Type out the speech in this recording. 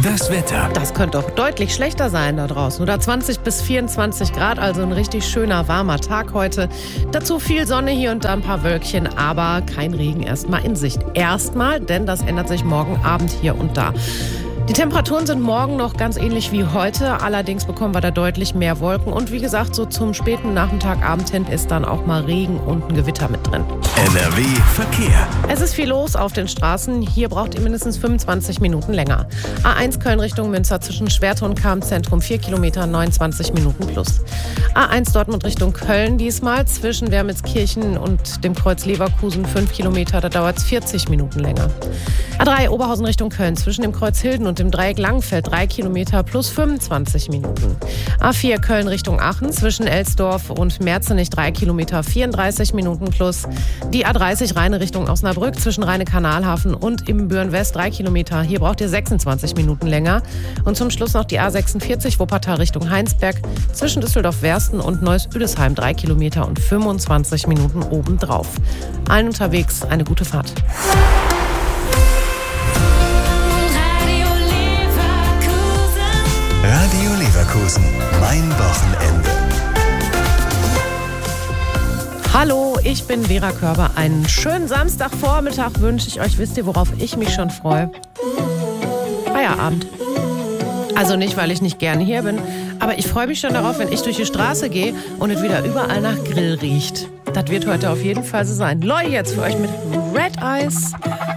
Das Wetter. Das könnte doch deutlich schlechter sein da draußen. Oder 20 bis 24 Grad, also ein richtig schöner, warmer Tag heute. Dazu viel Sonne, hier und da ein paar Wölkchen, aber kein Regen erstmal in Sicht. Erstmal, denn das ändert sich morgen Abend hier und da. Die Temperaturen sind morgen noch ganz ähnlich wie heute, allerdings bekommen wir da deutlich mehr Wolken und wie gesagt, so zum späten Nachmittagabend hin ist dann auch mal Regen und ein Gewitter mit drin. NRW Verkehr. Es ist viel los auf den Straßen, hier braucht ihr mindestens 25 Minuten länger. A1 Köln Richtung Münster zwischen Schwerte und Kamp-Zentrum 4 Kilometer, 29 Minuten plus. A1 Dortmund Richtung Köln diesmal zwischen Wermelskirchen und dem Kreuz Leverkusen 5 Kilometer, da dauert es 40 Minuten länger. A3 Oberhausen Richtung Köln zwischen dem Kreuz Hilden und dem Dreieck Langenfeld 3 Kilometer plus 25 Minuten. A4 Köln Richtung Aachen zwischen Elsdorf und Merzenich 3 Kilometer 34 Minuten plus. Die A30 Rheine Richtung Osnabrück zwischen Rheine-Kanalhafen und Ibbenbüren West 3 Kilometer. Hier braucht ihr 26 Minuten länger. Und zum Schluss noch die A46 Wuppertal Richtung Heinsberg zwischen Düsseldorf-Wersten und Neuss-Üdesheim 3 Kilometer und 25 Minuten obendrauf. Allen unterwegs eine gute Fahrt. Radio Leverkusen. Mein Wochenende. Hallo, ich bin Vera Körber. Einen schönen Samstagvormittag wünsche ich euch. Wisst ihr, worauf ich mich schon freue? Feierabend. Also nicht, weil ich nicht gerne hier bin, aber ich freue mich schon darauf, wenn ich durch die Straße gehe und es wieder überall nach Grill riecht. Das wird heute auf jeden Fall so sein. Loi jetzt für euch mit Red Eyes.